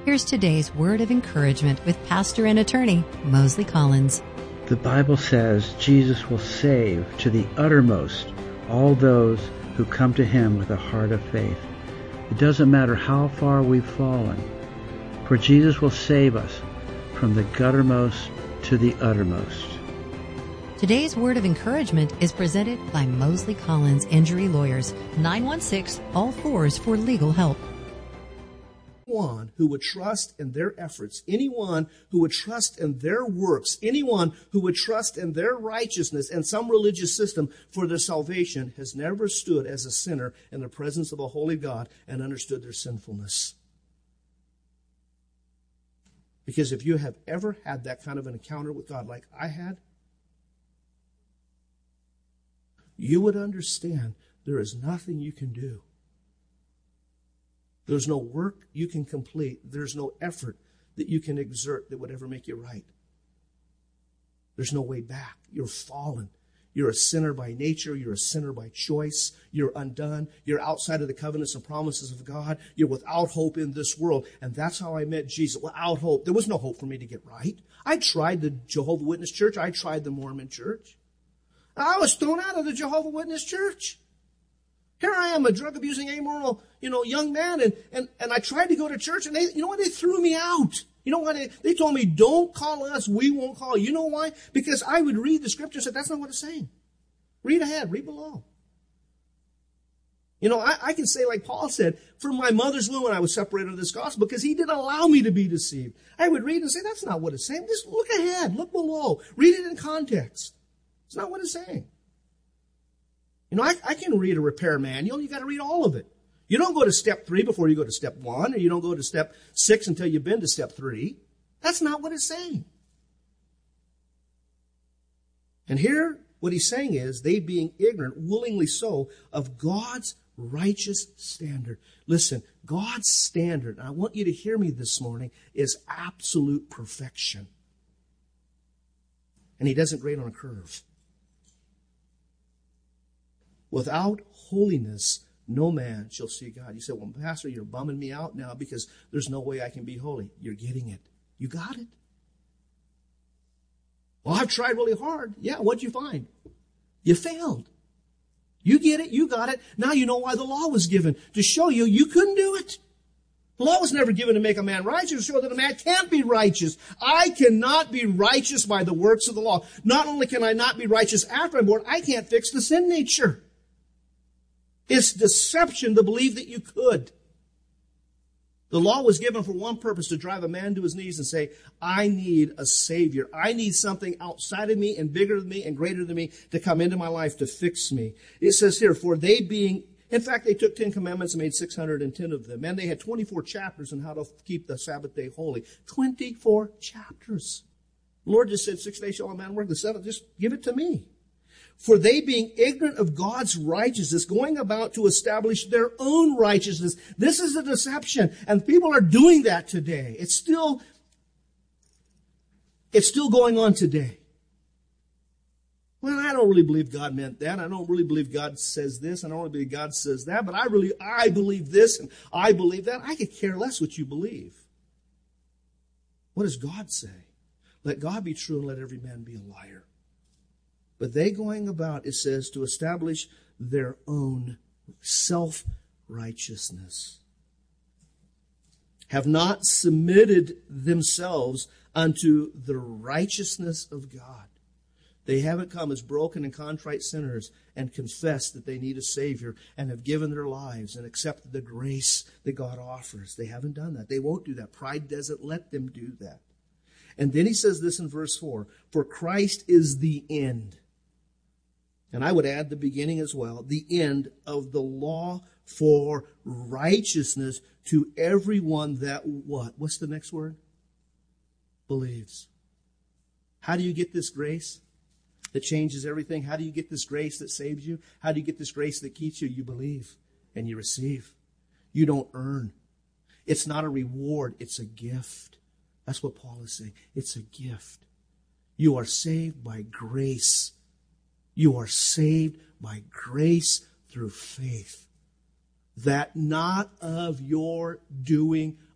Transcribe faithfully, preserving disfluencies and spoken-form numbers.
Here's today's word of encouragement with pastor and attorney Mosley Collins. The Bible says Jesus will save to the uttermost all those who come to him with a heart of faith. It doesn't matter how far we've fallen, for Jesus will save us from the guttermost to the uttermost. Today's word of encouragement is presented by Mosley Collins Injury Lawyers, nine one six, all fours for legal help. Anyone who would trust in their efforts, anyone who would trust in their works, anyone who would trust in their righteousness and some religious system for their salvation has never stood as a sinner in the presence of a holy God and understood their sinfulness. Because if you have ever had that kind of an encounter with God like I had, you would understand there is nothing you can do. There's no work you can complete. There's no effort that you can exert that would ever make you right. There's no way back. You're fallen. You're a sinner by nature. You're a sinner by choice. You're undone. You're outside of the covenants and promises of God. You're without hope in this world. And that's how I met Jesus. Without hope. There was no hope for me to get right. I tried the Jehovah's Witness church. I tried the Mormon church. I was thrown out of the Jehovah's Witness church. Here I am, a drug-abusing, amoral, you know, young man, and, and, and I tried to go to church, and they, you know what, they threw me out. You know what, they, they told me, don't call us, we won't call you. You know why? Because I would read the scripture and say, that's not what it's saying. Read ahead, read below. You know, I, I can say like Paul said, from my mother's womb when I was separated of this gospel, because he didn't allow me to be deceived. I would read and say, that's not what it's saying. Just look ahead, look below, read it in context. It's not what it's saying. You know, I, I can read a repair manual. You got to read all of it. You don't go to step three before you go to step one, or you don't go to step six until you've been to step three. That's not what it's saying. And here, what he's saying is, they being ignorant, willingly so, of God's righteous standard. Listen, God's standard, and I want you to hear me this morning, is absolute perfection. And he doesn't grade on a curve. Without holiness, no man shall see God. You say, well, Pastor, you're bumming me out now because there's no way I can be holy. You're getting it. You got it. Well, I've tried really hard. Yeah, what'd you find? You failed. You get it. You got it. Now you know why the law was given, to show you you couldn't do it. The law was never given to make a man righteous, to show that a man can't be righteous. I cannot be righteous by the works of the law. Not only can I not be righteous after I'm born, I can't fix the sin nature. It's deception to believe that you could. The law was given for one purpose, to drive a man to his knees and say, I need a Savior. I need something outside of me and bigger than me and greater than me to come into my life to fix me. It says here, for they being, in fact, they took Ten Commandments and made six hundred ten of them. And they had twenty-four chapters on how to keep the Sabbath day holy. twenty-four chapters. The Lord just said, six days shall a man work, the seventh, just give it to me. For they being ignorant of God's righteousness, going about to establish their own righteousness. This is a deception. And people are doing that today. It's still, it's still going on today. Well, I don't really believe God meant that. I don't really believe God says this. I don't really believe God says that. But I really, I believe this and I believe that. I could care less what you believe. What does God say? Let God be true and let every man be a liar. But they going about, it says, to establish their own self-righteousness, have not submitted themselves unto the righteousness of God. They haven't come as broken and contrite sinners and confessed that they need a Savior and have given their lives and accepted the grace that God offers. They haven't done that. They won't do that. Pride doesn't let them do that. And then he says this in verse four, for Christ is the end. And I would add the beginning as well, the end of the law for righteousness to everyone that what? What's the next word? Believes. How do you get this grace that changes everything? How do you get this grace that saves you? How do you get this grace that keeps you? You believe and you receive. You don't earn. It's not a reward. It's a gift. That's what Paul is saying. It's a gift. You are saved by grace. You are saved by grace through faith, that not of your doing